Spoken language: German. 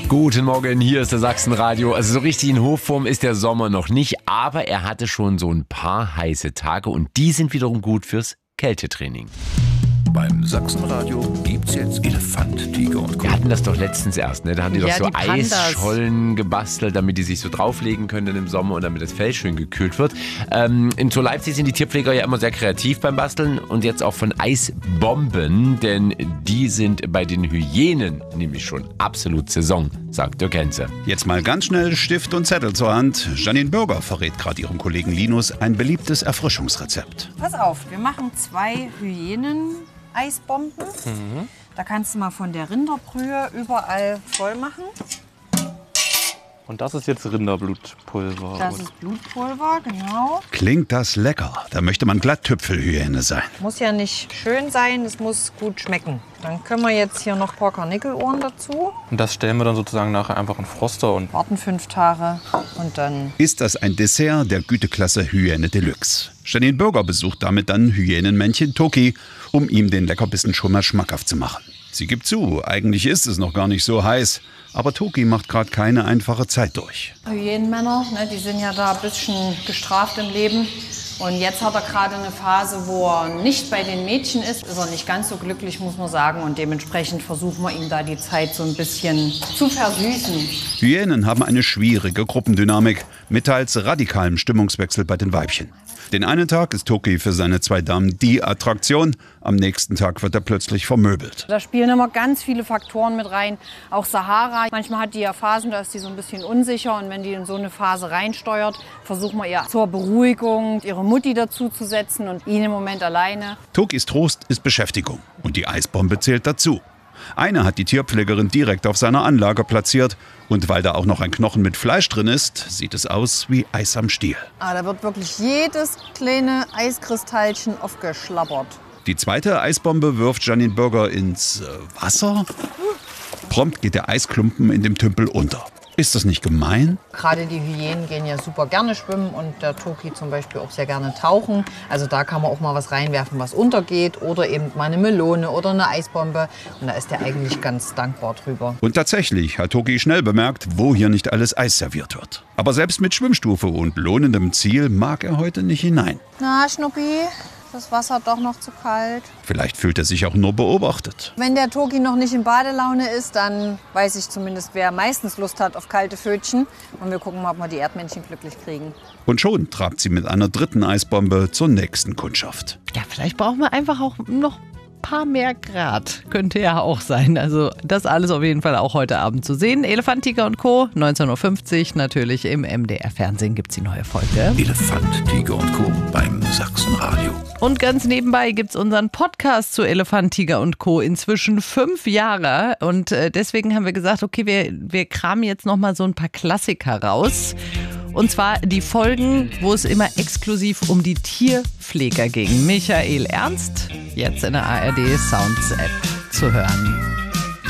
Guten Morgen, hier ist der Sachsenradio. Also so richtig in Hochform ist der Sommer noch nicht, aber er hatte schon so ein paar heiße Tage und die sind wiederum gut fürs Kältetraining. Beim Sachsenradio gibt's jetzt Elefant, Tiger und Co. Wir hatten das doch letztens erst, ne? Da haben die doch so die Pandas. Eisschollen gebastelt, damit die sich so drauflegen können im Sommer und damit das Fell schön gekühlt wird. In Zoo Leipzig sind die Tierpfleger ja immer sehr kreativ beim Basteln und jetzt auch von Eisbomben, denn die sind bei den Hyänen nämlich schon absolut Saison, sagt Dirk Henze. Jetzt mal ganz schnell Stift und Zettel zur Hand. Janine Bürger verrät gerade ihrem Kollegen Linus ein beliebtes Erfrischungsrezept. Pass auf, wir machen 2 Hyänen-Eisbomben. Da kannst du mal von der Rinderbrühe überall voll machen. Und das ist jetzt Rinderblutpulver. Das ist Blutpulver, genau. Klingt das lecker. Da möchte man glatt Tüpfelhyäne sein. Muss ja nicht schön sein, es muss gut schmecken. Dann können wir jetzt hier noch ein paar Karnickelohren dazu. Und das stellen wir dann sozusagen nachher einfach in Froster und Warten 5 Tage und dann... Ist das ein Dessert der Güteklasse Hyäne Deluxe? Janine Bürger besucht damit dann Hyänenmännchen Toki, um ihm den Leckerbissen schon mal schmackhaft zu machen. Sie gibt zu, eigentlich ist es noch gar nicht so heiß. Aber Toki macht gerade keine einfache Zeit durch. Hyänenmänner, ne, die sind ja da ein bisschen gestraft im Leben. Und jetzt hat er gerade eine Phase, wo er nicht bei den Mädchen ist er nicht ganz so glücklich, muss man sagen. Und dementsprechend versuchen wir ihm da die Zeit so ein bisschen zu versüßen. Hyänen haben eine schwierige Gruppendynamik mit teils radikalem Stimmungswechsel bei den Weibchen. Den einen Tag ist Toki für seine 2 Damen die Attraktion, am nächsten Tag wird er plötzlich vermöbelt. Da spielen immer ganz viele Faktoren mit rein, auch Sahara. Manchmal hat die ja Phasen, da ist die so ein bisschen unsicher. Und wenn die in so eine Phase reinsteuert, versuchen wir ihr zur Beruhigung ihre Mutti dazu zu setzen und ihn im Moment alleine. Tokis Trost ist Beschäftigung und die Eisbombe zählt dazu. Eine hat die Tierpflegerin direkt auf seiner Anlage platziert. Und weil da auch noch ein Knochen mit Fleisch drin ist, sieht es aus wie Eis am Stiel. Da wird wirklich jedes kleine Eiskristallchen aufgeschlabbert. Die zweite Eisbombe wirft Janine Bürger ins Wasser. Prompt geht der Eisklumpen in dem Tümpel unter. Ist das nicht gemein? Gerade die Hyänen gehen ja super gerne schwimmen und der Toki zum Beispiel auch sehr gerne tauchen. Also da kann man auch mal was reinwerfen, was untergeht oder eben mal eine Melone oder eine Eisbombe. Und da ist der eigentlich ganz dankbar drüber. Und tatsächlich hat Toki schnell bemerkt, wo hier nicht alles Eis serviert wird. Aber selbst mit Schwimmstufe und lohnendem Ziel mag er heute nicht hinein. Na, Schnuppi, das Wasser doch noch zu kalt. Vielleicht fühlt er sich auch nur beobachtet. Wenn der Toki noch nicht in Badelaune ist, dann weiß ich zumindest, wer meistens Lust hat auf kalte Fötchen. Und wir gucken mal, ob wir die Erdmännchen glücklich kriegen. Und schon trabt sie mit einer dritten Eisbombe zur nächsten Kundschaft. Ja, vielleicht brauchen wir einfach auch noch ein paar mehr Grad. Könnte ja auch sein. Also das alles auf jeden Fall auch heute Abend zu sehen. Elefant, Tiger und Co. 19.50 Uhr natürlich im MDR-Fernsehen gibt es die neue Folge. Elefant, Tiger und Co. beim Sachsenradio. Und ganz nebenbei gibt es unseren Podcast zu Elefant, Tiger und Co. inzwischen 5 Jahre. Und deswegen haben wir gesagt, okay, wir kramen jetzt noch mal so ein paar Klassiker raus. Und zwar die Folgen, wo es immer exklusiv um die Tierpfleger ging. Michael Ernst, jetzt in der ARD Sounds App zu hören.